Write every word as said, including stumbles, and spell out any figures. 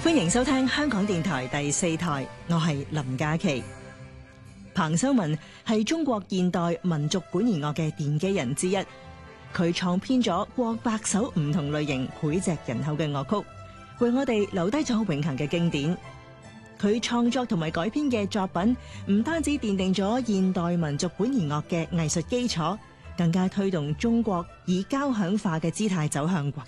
歡迎收聽香港電台第四台，我係林嘉琪。彭修文係中國現代民族管弦樂嘅奠基人之一，佢創編咗過百首唔同類型膾炙人口嘅樂曲，為我哋留低咗永恆嘅經典。佢創作同埋改編嘅作品，唔單止奠定咗現代民族管弦樂嘅藝術基礎，更加推動中國以交響化嘅姿態走向國